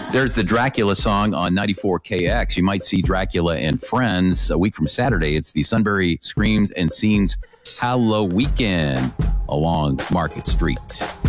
There's the Dracula song on 94KX. You might see Dracula and Friends a week from Saturday. It's the Sunbury Screams and Scenes Hallow Weekend along Market Street.